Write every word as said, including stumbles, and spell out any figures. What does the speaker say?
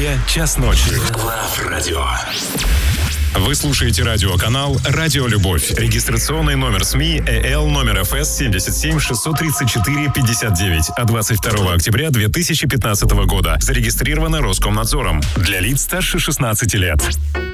Москве час ночи. Лав Радио. Вы слушаете радиоканал «Радио Любовь». Регистрационный номер СМИ ЭЛ номер эф эс семь семь шесть три четыре пять девять от двадцать второго октября две тысячи пятнадцатого года. Зарегистрировано Роскомнадзором. Для лиц старше шестнадцати лет.